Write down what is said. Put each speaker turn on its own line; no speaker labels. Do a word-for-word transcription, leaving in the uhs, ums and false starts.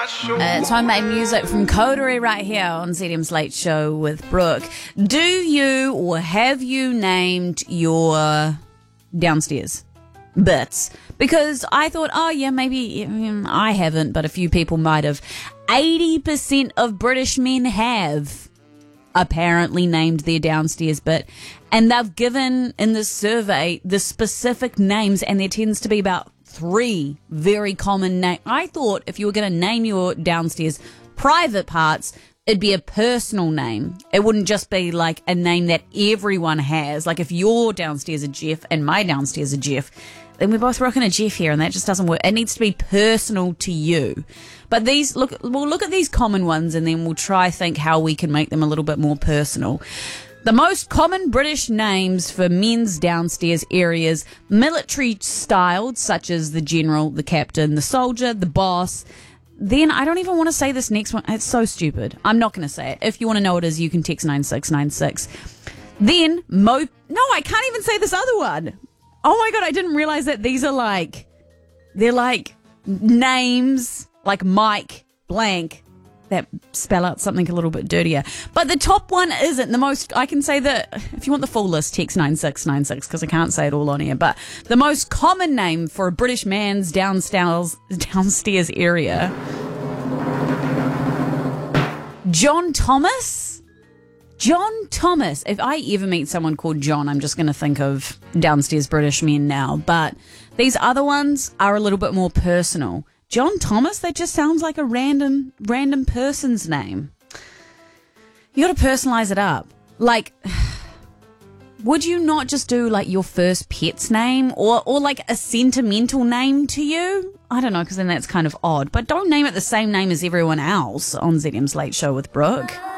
Uh, it's homemade music from Coterie right here on Z M's Late Show with Brooke. Do you or have you named your downstairs bits? Because I thought, oh yeah, maybe um, I haven't, but a few people might have. eighty percent of British men have apparently named their downstairs bit, and they've given in this survey the specific names, and there tends to be about three very common names. I thought if you were going to name your downstairs private parts, it'd be a personal name. It wouldn't just be like a name that everyone has. Like if your downstairs are Jeff and my downstairs are Jeff, then we're both rocking a Jeff here, and that just doesn't work. It needs to be personal to you. But these, look, we'll look at these common ones, and then we'll try think how we can make them a little bit more personal. The most common British names for men's downstairs areas: military styled, such as the general, the captain, the soldier, the boss. Then I don't even want to say this next one. It's so stupid. I'm not going to say it. If you want to know what it is, you can text nine six nine six. Then, mo... No, I can't even say this other one. Oh my God, I didn't realize that these are like... They're like names, like Mike blank, that spell out something a little bit dirtier. But the top one isn't. The most, I can say that, if you want the full list, text nine six nine six, because I can't say it all on here. But the most common name for a British man's downstairs, downstairs area, John Thomas. John Thomas. If I ever meet someone called John, I'm just going to think of downstairs British men now. But these other ones are a little bit more personal. John Thomas, that just sounds like a random random person's name. You got to personalize it up. Like, would you not just do like your first pet's name, or or like a sentimental name to you? I don't know, because then that's kind of odd. But don't name it the same name as everyone else on Z M's Late Show with Brooke.